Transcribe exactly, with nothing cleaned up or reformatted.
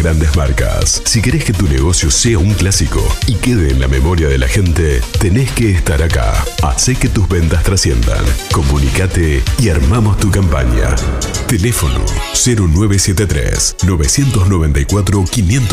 grandes marcas. Si querés que tu negocio sea un clásico y quede en la memoria de la gente, tenés que estar acá. Hacé que tus ventas trasciendan. Comunicate y armamos tu campaña. Teléfono cero nueve siete tres, nueve nueve cuatro, cinco